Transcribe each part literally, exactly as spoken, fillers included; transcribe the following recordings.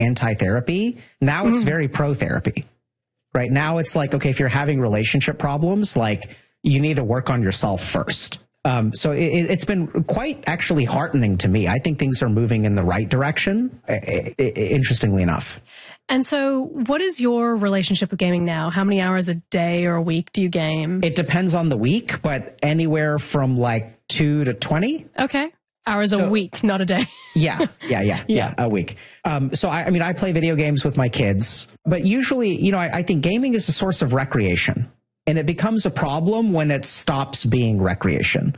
anti-therapy. Now it's mm. very pro-therapy. Right now it's like, okay, if you're having relationship problems, like you need to work on yourself first. Um, so it, it's been quite actually heartening to me. I think things are moving in the right direction, I, I, interestingly enough. And so what is your relationship with gaming now? How many hours a day or a week do you game? It depends on the week, but anywhere from like two to twenty. Okay. Hours so, a week, not a day. yeah, yeah, yeah, yeah, yeah, a week. Um, so, I, I mean, I play video games with my kids, but usually, you know, I, I think gaming is a source of recreation, and it becomes a problem when it stops being recreation.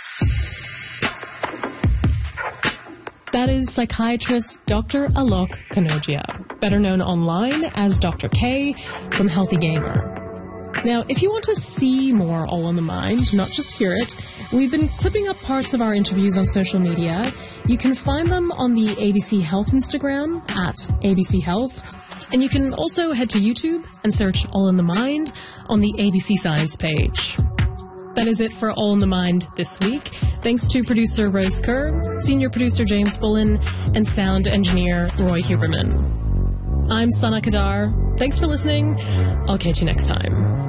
That is psychiatrist Doctor Alok Kanodia, better known online as Doctor K from Healthy Gamer. Now, if you want to see more All on the Mind, not just hear it, we've been clipping up parts of our interviews on social media. You can find them on the A B C Health Instagram at A B C Health. And you can also head to YouTube and search All in the Mind on the A B C Science page. That is it for All in the Mind this week. Thanks to producer Rose Kerr, senior producer James Bullen, and sound engineer Roy Huberman. I'm Sana Kadar. Thanks for listening. I'll catch you next time.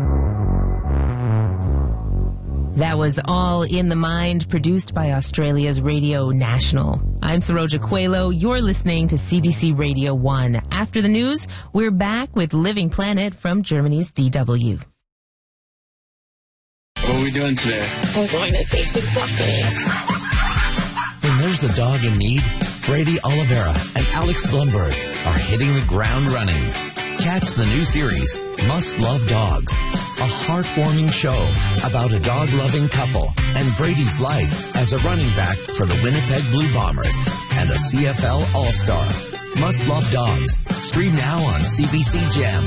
That was All in the Mind, produced by Australia's Radio National. I'm Saroja Coelho. You're listening to C B C Radio one. After the news, we're back with Living Planet from Germany's D W. What are we doing today? We're going to save some puppies. When there's a dog in need, Brady Oliveira and Alex Blumberg are hitting the ground running. Catch the new series, Must Love Dogs, a heartwarming show about a dog-loving couple and Brady's life as a running back for the Winnipeg Blue Bombers and a C F L All-Star. Must Love Dogs. Stream now on C B C Gem.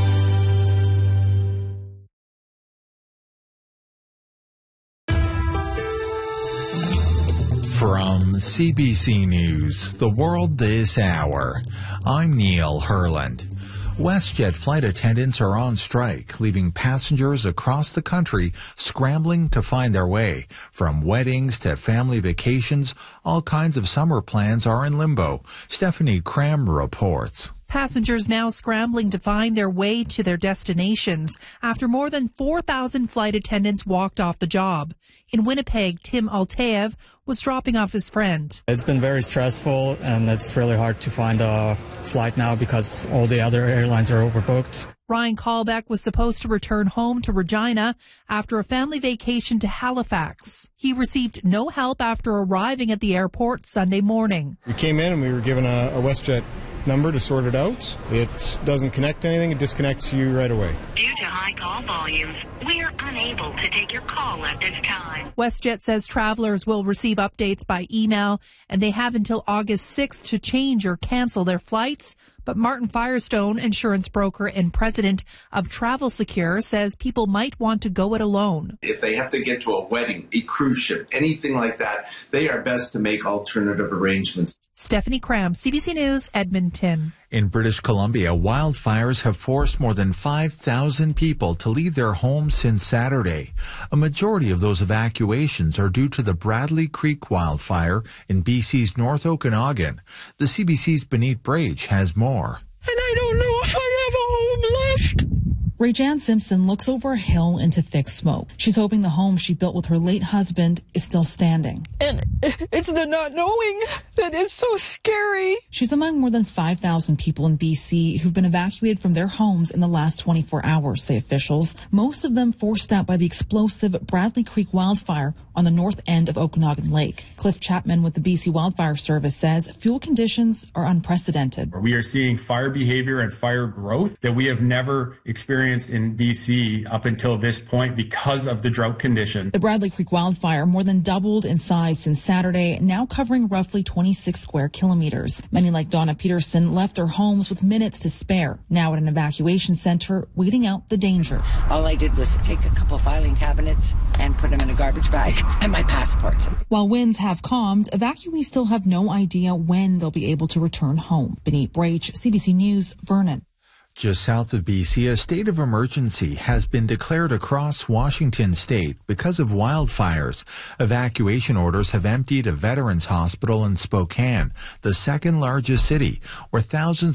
From C B C News, The World This Hour, I'm Neil Herland. WestJet flight attendants are on strike, leaving passengers across the country scrambling to find their way. From weddings to family vacations, all kinds of summer plans are in limbo. Stephanie Cram reports. Passengers now scrambling to find their way to their destinations after more than four thousand flight attendants walked off the job. In Winnipeg, Tim Alteev was dropping off his friend. It's been very stressful, and it's really hard to find a flight now because all the other airlines are overbooked. Ryan Callbeck was supposed to return home to Regina after a family vacation to Halifax. He received no help after arriving at the airport Sunday morning. We came in and we were given a, a WestJet number to sort it out. It doesn't connect to anything. It disconnects you right away. Due to high call volumes, we are unable to take your call at this time. WestJet says travelers will receive updates by email, and they have until August sixth to change or cancel their flights. But Martin Firestone, insurance broker and president of Travel Secure, says people might want to go it alone. If they have to get to a wedding, a cruise ship, anything like that, they are best to make alternative arrangements. Stephanie Cram, C B C News, Edmonton. In British Columbia, wildfires have forced more than five thousand people to leave their homes since Saturday. A majority of those evacuations are due to the Bradley Creek wildfire in B C's North Okanagan. The C B C's Benit Brage has more. And I don't know if I have a home left. Ray-Jan Simpson looks over a hill into thick smoke. She's hoping the home she built with her late husband is still standing. And it's the not knowing that is so scary. She's among more than five thousand people in B C who've been evacuated from their homes in the last twenty-four hours, say officials. Most of them forced out by the explosive Bradley Creek wildfire on the north end of Okanagan Lake. Cliff Chapman with the B C Wildfire Service says fuel conditions are unprecedented. We are seeing fire behavior and fire growth that we have never experienced in B C up until this point because of the drought condition. The Bradley Creek wildfire more than doubled in size since Saturday, now covering roughly twenty-six square kilometers. Many like Donna Peterson left their homes with minutes to spare, now at an evacuation center waiting out the danger. All I did was take a couple filing cabinets and put them in a garbage bag and my passports. While winds have calmed, evacuees still have no idea when they'll be able to return home. Benit Brage, C B C News, Vernon. Just south of B C, a state of emergency has been declared across Washington state because of wildfires. Evacuation orders have emptied a veterans hospital in Spokane, the second largest city, where thousands